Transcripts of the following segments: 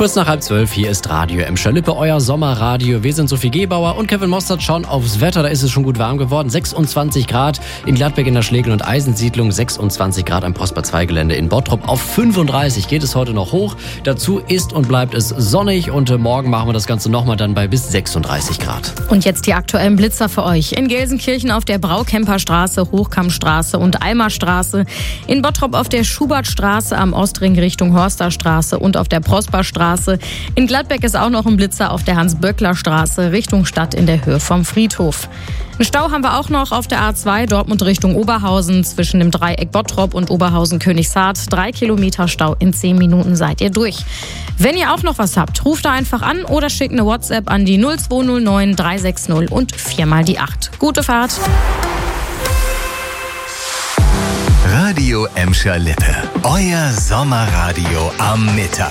Kurz nach 11:30, hier ist Radio Emscher Lippe, euer Sommerradio. Wir sind Sophie Gebauer und Kevin Mostert schauen aufs Wetter. Da ist es schon gut warm geworden. 26 Grad in Gladbeck in der Schlegel- und Eisensiedlung, 26 Grad am Prosper 2 Gelände in Bottrop. Auf 35 geht es heute noch hoch. Dazu ist und bleibt es sonnig und morgen machen wir das Ganze nochmal dann bei bis 36 Grad. Und jetzt die aktuellen Blitzer für euch. In Gelsenkirchen auf der Braukemperstraße, Hochkammstraße und Eimerstraße. In Bottrop auf der Schubertstraße am Ostring Richtung Horsterstraße und auf der Prosperstraße. In Gladbeck ist auch noch ein Blitzer auf der Hans-Böckler-Straße Richtung Stadt in der Höhe vom Friedhof. Einen Stau haben wir auch noch auf der A2 Dortmund Richtung Oberhausen zwischen dem Dreieck Bottrop und Oberhausen-Königshardt. 3 Kilometer Stau, in 10 Minuten seid ihr durch. Wenn ihr auch noch was habt, ruft da einfach an oder schickt eine WhatsApp an die 0209 360 und 4 die 8. Gute Fahrt! Radio Emscher Lippe, euer Sommerradio am Mittag.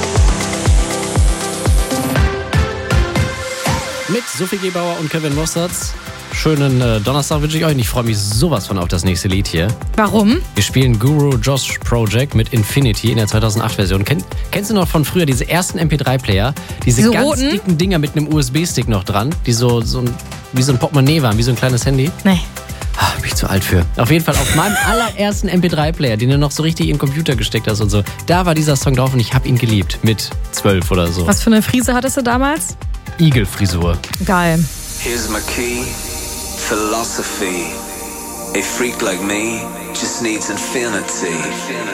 Mit Sophie Gebauer und Kevin Mostert. Schönen Donnerstag wünsche ich euch und ich freue mich sowas von auf das nächste Lied hier. Warum? Wir spielen Guru Josh Project mit Infinity in der 2008-Version. Kennst du noch von früher diese ersten MP3-Player? Diese ganz roten? dicken Dinger mit einem USB-Stick noch dran, die wie so ein Portemonnaie waren, wie so ein kleines Handy? Nee. Bin ich zu alt für. Auf jeden Fall auf meinem allerersten MP3-Player, den du noch so richtig in den Computer gesteckt hast und so. Da war dieser Song drauf und ich habe ihn geliebt. Mit 12 oder so. Was für eine Frise hattest du damals? Igelfrisur. Geil. Here's my key, philosophy. A freak like me just needs infinity.